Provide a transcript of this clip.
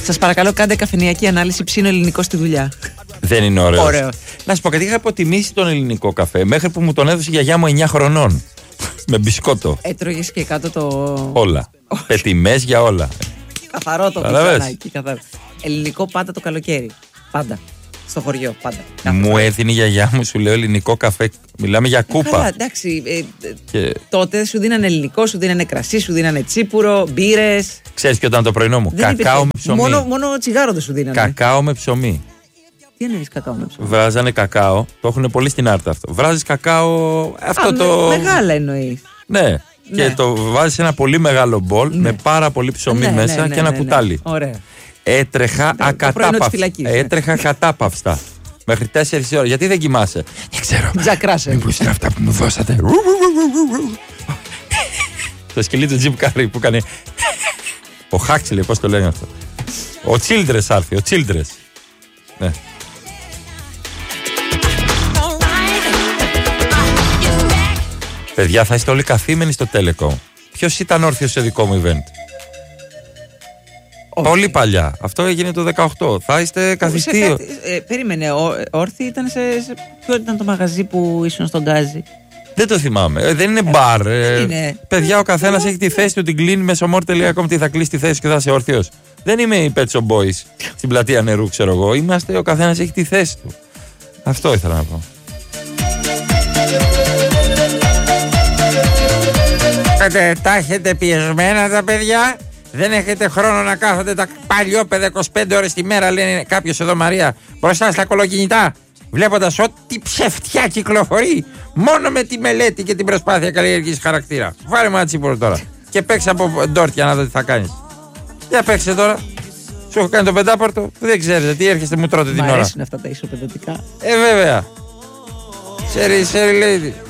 Σας παρακαλώ, κάντε καφενειακή ανάλυση. Ψήνω ελληνικό στη δουλειά. Δεν είναι ωραίο. Ωραίο. Να σου πω κάτι, είχα υποτιμήσει τον ελληνικό καφέ μέχρι που μου τον έδωσε η γιαγιά μου 9 χρονών. Με μπισκότο. Έτρωγες και κάτω το. Όλα. Πετιμές για όλα. Καθαρό το πιτσανάκι. Ελληνικό πάντα το καλοκαίρι. Πάντα. Στο χωριό, πάντα. Μου έδινε η γιαγιά μου, σου λέω, ελληνικό καφέ. Μιλάμε για κούπα. Καλά, εντάξει. Τότε σου δίνανε ελληνικό, σου δίνανε κρασί, σου δίνανε τσίπουρο, μπύρες. Ξέρεις ποιο ήταν το πρωινό μου? Κακάο με ψωμί. Μόνο τσιγάρο δεν σου δίνανε. Κακάο με ψωμί. Τι εννοείς κακάο με ψωμί? Βράζανε κακάο. Το έχουν πολύ στην Άρτα αυτό. Βράζεις κακάο. Αυτό το. Μεγάλα εννοείς. Ναι. Και το βάζεις σε ένα πολύ μεγάλο μπολ με πάρα πολύ ψωμί μέσα και ένα κουτάλι. Ωραία. Έτρεχα ακατάπαυστα. Μέχρι 4 ώρες. Γιατί δεν κοιμάσαι? Δεν ξέρω. Τζακράσε. Μήπως είναι αυτά που μου δώσατε? Το σκυλί του Τζιμ Κάρι που κάνει. Ο Χάξιλε, πώς το λένε αυτό? Ο Τσίλντρες άρθει, ο Τσίλντρες. Ναι. Παιδιά, θα είστε όλοι καθήμενοι στο Telecom. Ποιος ήταν όρθιος σε δικό μου event? Πολύ παλιά. Αυτό έγινε το 18. Θα είστε καθιστείο. Περίμενε, όρθιοι ήταν ποιο ήταν το μαγαζί που ήσουν στον Γκάζι? Δεν το θυμάμαι. Δεν είναι μπαρ. Είναι. Παιδιά, ο καθένας έχει τη θέση του, την κλείνει μεσομόρ.com. Τι θα κλείσει τη θέση και θα είσαι όρθιος? Δεν είμαι η Pet Shop Boys στην πλατεία νερού, ξέρω εγώ. Είμαστε, ο καθένας έχει τη θέση του. Αυτό ήθελα να πω. Τα έχετε πιεσμένα τα παιδιά. Δεν έχετε χρόνο να κάθονται τα παλιόπαιδα 25 ώρες τη μέρα, λένε κάποιος εδώ, Μαρία, μπροστά στα κολοκινητά, βλέποντας ό,τι ψευτιά κυκλοφορεί, μόνο με τη μελέτη και την προσπάθεια καλλιεργής χαρακτήρα. Βάλε μου ένα τσίπουρο τώρα και παίξε από ντόρτια να δω τι θα κάνεις. Για παίξε τώρα. Σου έχω κάνει το πεντάπορτο. Δεν ξέρετε τι έρχεστε, μου τρώτε την ώρα. Μ' αρέσουν αυτά τα ισοπεδωτικά. Βέβαια. Σέρι lady.